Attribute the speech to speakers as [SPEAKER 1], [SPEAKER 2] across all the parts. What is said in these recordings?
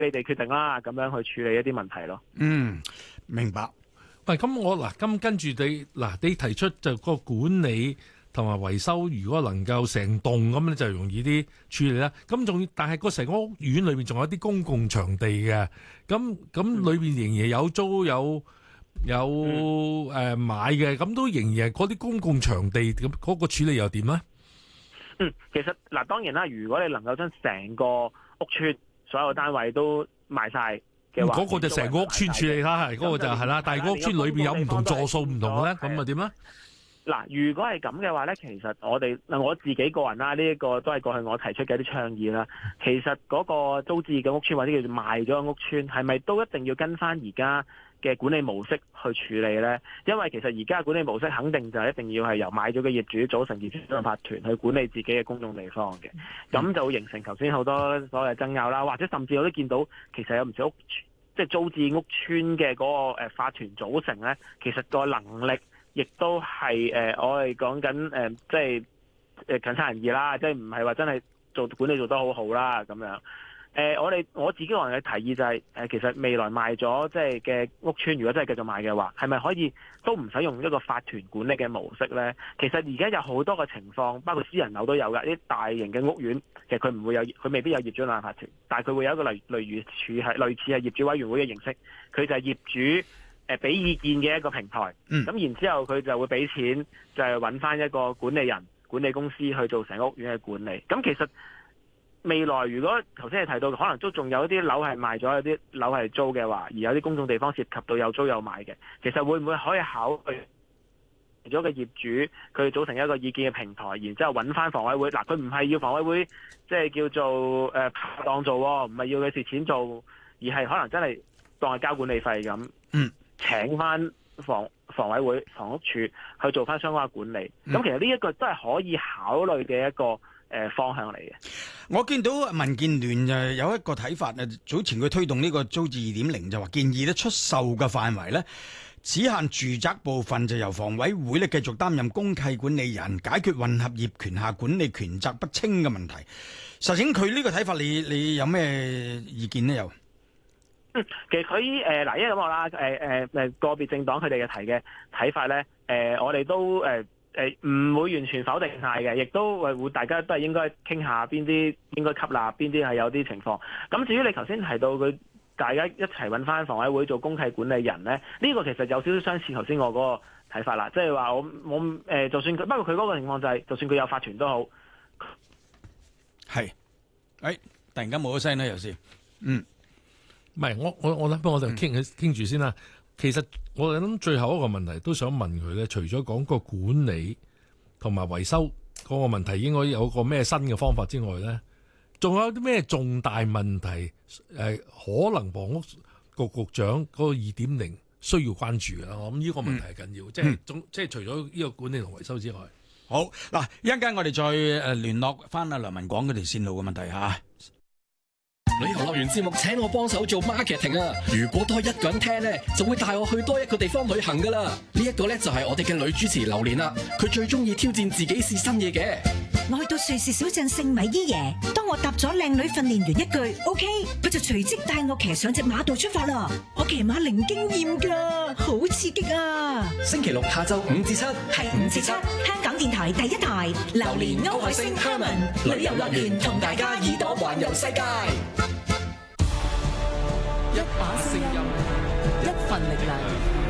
[SPEAKER 1] 你哋決定啦，咁樣去處理一啲問題咯。
[SPEAKER 2] 明白。
[SPEAKER 3] 喂，咁我咁跟住你提出就個管理同埋維修，如果能夠成棟咁咧，就容易啲處理啦。咁但係個成個屋苑裏邊仲有啲公共場地嘅，咁裏邊仍然有租有買嘅，咁都仍然係嗰啲公共場地，咁嗰個處理又點咧？
[SPEAKER 1] 其實當然啦，如果你能夠將成個屋邨所有單位都賣晒嘅話，
[SPEAKER 3] 嗰個就成個屋邨處理啦，係嗰個就係啦。但係個屋邨裏邊有唔同座數唔同嘅咧，咁啊點咧？
[SPEAKER 1] 如果係咁嘅話咧，其實我自己個人啦，呢一個都係過去我提出嘅一啲倡議啦。其實嗰個租置嘅屋邨或者叫做賣咗嘅屋邨，係咪都一定要跟翻而家嘅管理模式去處理呢？因為其實而家管理模式肯定就一定要係由買咗嘅業主組成業主立案法團去管理自己嘅公眾地方嘅，咁就會形成頭先好多所謂爭拗啦，或者甚至我都見到其實有唔少即係租置屋邨嘅嗰個法團組成呢，其實個能力亦都係我哋講緊即係強差人意啦，即係唔係話真係做管理做得好好啦咁樣。我自己個人嘅提議就係其實未來賣咗即係嘅屋邨，如果真係繼續賣嘅話，係咪可以都唔使用一個法團管理嘅模式呢？其實而家有好多個情況，包括私人樓都有㗎。啲大型嘅屋苑其實佢未必有業主立案法團，但係佢會有一個類似係業主委員會嘅形式，佢就係業主俾意見嘅一個平台。咁然之後佢就會俾錢，就係揾翻一個管理人、管理公司去做成個屋苑嘅管理。咁其實未來如果頭先你提到可能都仲有啲樓係賣咗，有啲樓係租嘅話，而有啲公眾地方涉及到有租有買嘅，其實會唔會可以考慮咗個業主佢組成一個意見嘅平台，然之後揾翻房委會？佢唔係要房委會即係叫做拍檔做，唔係要佢蝕錢做，而係可能真係當係交管理費咁，請翻房委會、房屋署去做翻相關嘅管理。咁其實呢一個都係可以考慮嘅一個方向嚟嘅。
[SPEAKER 2] 我見到民建聯就有一個睇法，早前佢推動呢個租置2.0，就話建議咧出售嘅範圍咧只限住宅部分，就由房委會咧繼續擔任公契管理人，解決混合業權下管理權責不清嘅問題。實情佢呢個睇法，你有咩意見呢？又
[SPEAKER 1] 其實佢因為咁講啦，個別政黨佢哋嘅提嘅睇法咧，我哋都唔會完全否定晒嘅，亦都會大家都係應該傾下邊啲應該吸納，邊啲係有啲情況。咁至於你頭先提到佢大家一齊揾翻房委會做公契管理人咧，呢個其實有少少相似頭先我嗰個睇法啦，即係話我就算佢，不過佢嗰個情況就係，就算佢有法團都好，
[SPEAKER 2] 係突然間冇咗聲咧，又先
[SPEAKER 3] 唔係我諗，不過我哋傾住先啦。其實我諗最後一個問題都想問佢咧，除咗講個管理同埋維修嗰個問題應該有個咩新嘅方法之外咧，仲有啲咩重大問題可能房屋局局長嗰個2.0需要關注嘅？我諗呢個問題係緊要，即係除咗呢個管理同維修之外。
[SPEAKER 2] 好嗱，一陣間我哋再聯絡翻阿梁文廣嗰條線路嘅問題嚇。
[SPEAKER 4] 旅遊樂園節目請我幫手做 marketing 啊！如果多一個人聽咧，就會帶我去多一個地方旅行噶啦。呢一個咧就係我哋嘅女主持榴蓮啦，佢最中意挑戰自己試新嘢嘅。
[SPEAKER 5] 我去到瑞士小鎮聖米伊耶，當我答咗靚女訓練員一句 OK， 佢就隨即帶我騎上隻馬度出發啦。我騎馬零經驗噶，好刺激啊！
[SPEAKER 4] 星期六下晝5至7，
[SPEAKER 5] 係5至7，香港電台第一台，榴蓮歐海星 Herman 旅遊樂園同大家耳朵環遊世界。
[SPEAKER 6] 一把聲音，一份力量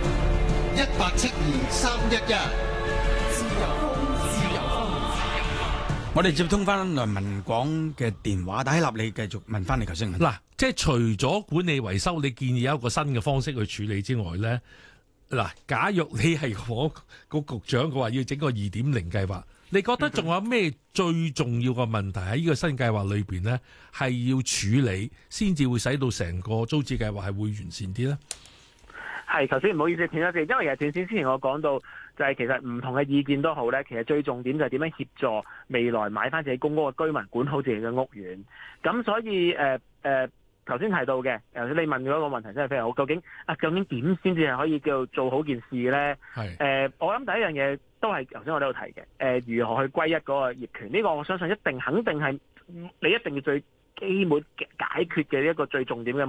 [SPEAKER 7] ，172-311。
[SPEAKER 6] 自由風，自由風。
[SPEAKER 2] 我哋接通翻梁文廣嘅電話，打起立，你繼續問翻你頭先問題。
[SPEAKER 3] 嗱，即係除咗管理維修，你建議有一個新嘅方式去處理之外咧，嗱，假若你係我個局長，佢話要整個2.0計劃。你覺得仲有咩最重要嘅問題喺呢個新計劃裏邊呢？係要處理先至會使到成個租置計劃係會完善啲呢？
[SPEAKER 1] 係，頭先唔好意思斷咗線，因為其實斷線之前我講到就係其實唔同嘅意見都好呢，其實最重點就係點樣協助未來買翻自己公屋嘅居民管好自己嘅屋苑。咁所以頭先提到嘅，頭先你問嗰個問題真係非常好，究竟點先至係可以叫做好件事呢？係我諗第一樣嘢都係頭先我都有提嘅，如何去歸一嗰個業權？呢個我相信肯定係你一定要最基本解決嘅一個最重點嘅